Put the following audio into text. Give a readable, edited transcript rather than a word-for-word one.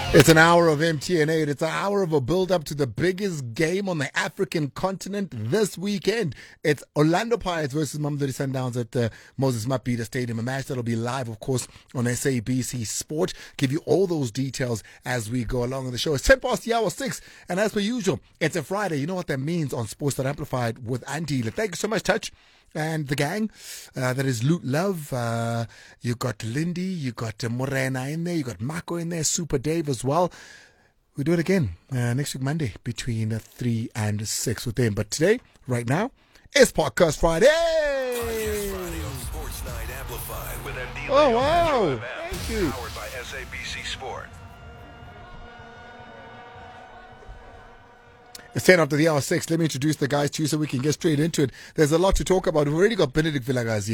It's an hour of MTN8. It's an hour of a build-up to the biggest game on the African continent this weekend. It's Orlando Pirates versus Mamelodi Sundowns at the Moses Mabhida Stadium. A match that'll be live, of course, on SABC Sport. Give you all those details as we go along in the show. It's 10 past the hour 6, and as per usual, it's a Friday. You know what that means on Sports That Amplified with Andy. Thank you so much, Touch. And the gang, that is Loot Love, you got Lindy, you got Morena in there, you got Marco in there, Super Dave as well. We do it again next week Monday between 3 and 6 with them. But today, right now, it's Podcast Friday. Podcast Friday on Sports Night Amplified with MD Oh, wow. Thank you. Powered by SABC Sport. It's 10 after the hour 6. Let me introduce the guys to you so we can get straight into it. There's a lot to talk about. We've already got Benedict Vilakazi